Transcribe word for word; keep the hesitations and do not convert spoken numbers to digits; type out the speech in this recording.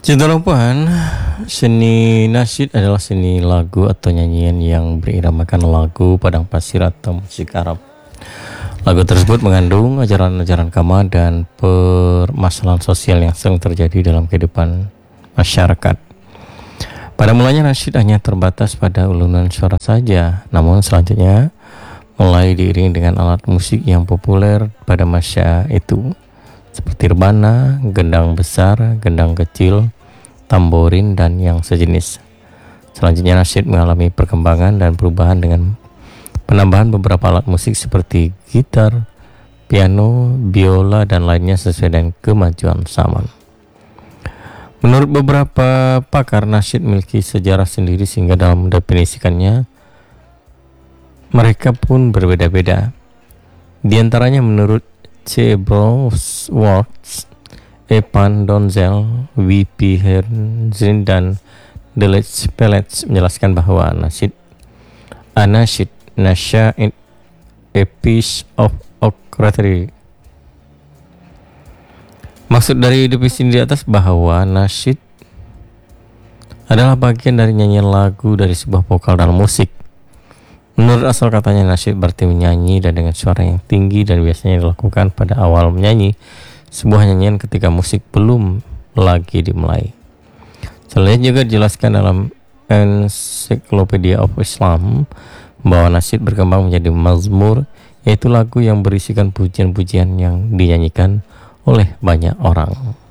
Cintarupan, seni nasyid adalah seni lagu atau nyanyian yang beriramakan lagu padang pasir atau musik Arab. Lagu tersebut mengandung ajaran-ajaran agama dan permasalahan sosial yang sering terjadi dalam kehidupan masyarakat. Pada mulanya nasyid hanya terbatas pada ulunan suara saja, namun selanjutnya mulai diiringi dengan alat musik yang populer pada masa itu, seperti rebana, gendang besar, gendang kecil, tamborin, dan yang sejenis. Selanjutnya nasyid mengalami perkembangan dan perubahan dengan penambahan beberapa alat musik seperti gitar, piano, biola, dan lainnya sesuai dengan kemajuan zaman. Menurut beberapa pakar, nasyid memiliki sejarah sendiri sehingga dalam mendefinisikannya mereka pun berbeda-beda. Di antaranya menurut C. Browsworth, Evan Donzel, W P Herzin, dan Delitzsch Pelletz menjelaskan bahwa nasyid anasyid nasya in a piece of oratory. Maksud dari definisi di atas bahwa nasyid adalah bagian dari nyanyian lagu dari sebuah vokal dalam musik. Menurut asal katanya, nasyid berarti menyanyi dan dengan suara yang tinggi dan biasanya dilakukan pada awal menyanyi sebuah nyanyian ketika musik belum lagi dimulai. Selain juga dijelaskan dalam Encyclopedia of Islam bahwa nasyid berkembang menjadi mazmur, yaitu lagu yang berisikan pujian-pujian yang dinyanyikan oleh banyak orang.